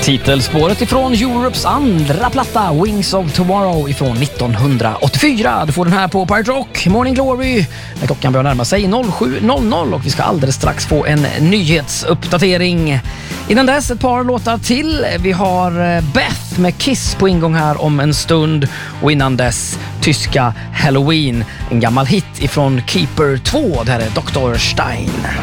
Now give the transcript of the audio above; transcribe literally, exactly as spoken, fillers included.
Titelspåret ifrån Europes andra platta Wings of Tomorrow ifrån nittonhundraåttiofyra. Du får den här på Pirate Rock Morning Glory när klockan börjar närma sig sju noll noll och vi ska alldeles strax få en nyhetsuppdatering. Innan dess ett par låtar till. Vi har Beth med Kiss på ingång här om en stund och innan dess tyska Halloween, en gammal hit ifrån Keeper två. Det här är doktor Stein.